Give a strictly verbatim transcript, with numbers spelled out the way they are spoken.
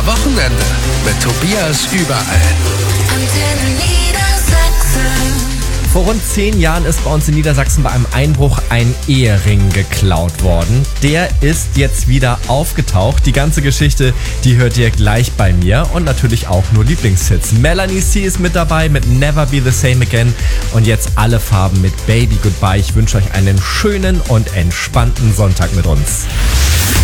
Wochenende mit Tobias überall. Antenne Niedersachsen. Vor rund zehn Jahren ist bei uns in Niedersachsen bei einem Einbruch ein Ehering geklaut worden. Der ist jetzt wieder aufgetaucht. Die ganze Geschichte, die hört ihr gleich bei mir und natürlich auch nur Lieblingshits. Melanie C. ist mit dabei mit Never Be The Same Again und jetzt alle Farben mit Baby Goodbye. Ich wünsche euch einen schönen und entspannten Sonntag mit uns.